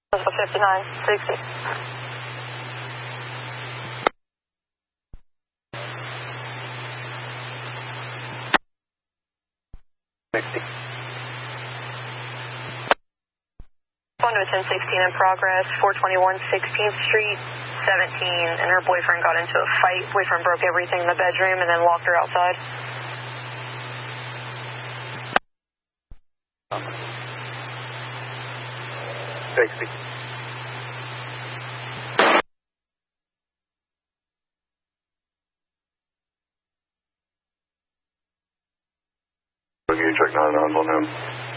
59, 60. Going to 1016 in progress, 421 16th Street, 17, and her boyfriend got into a fight. Boyfriend broke everything in the bedroom and then locked her outside. Sixty. You check 9 on him.